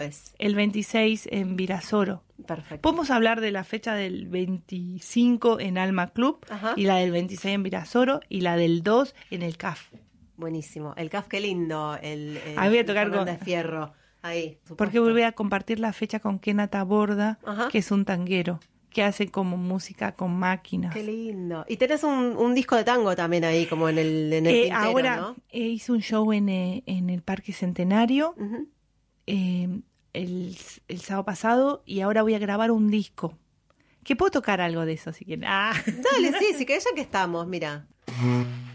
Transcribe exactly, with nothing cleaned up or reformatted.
es? El veintiséis en Virasoro. Perfecto. Podemos hablar de la fecha del veinticinco en Alma Club, Ajá. y la del veintiséis en Virasoro, y la del dos en el C A F. Buenísimo. El C A F, qué lindo. El, el Ahí voy a tocar con... de Fierro. Ahí, Porque voy a compartir la fecha con Kenata Borda, Ajá. que es un tanguero, que hace como música con máquinas. Qué lindo. Y tenés un, un disco de tango también ahí, como en el, en el eh, tintero, ahora ¿no? eh, hice un show en, eh, en el Parque Centenario Uh-huh. eh, el, el sábado pasado, y ahora voy a grabar un disco. Que puedo tocar algo de eso si quieren. Ah. Dale, sí, si querés, ya que estamos, mira.